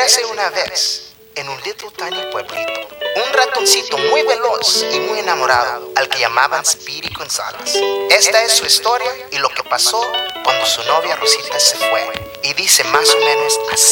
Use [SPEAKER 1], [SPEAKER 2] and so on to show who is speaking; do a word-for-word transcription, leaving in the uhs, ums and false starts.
[SPEAKER 1] Érase una vez, en un little tiny pueblito, un ratoncito muy veloz y muy enamorado al que llamaban Speedy González. Esta es su historia y lo que pasó cuando su novia Rosita se fue. Y dice más o menos así.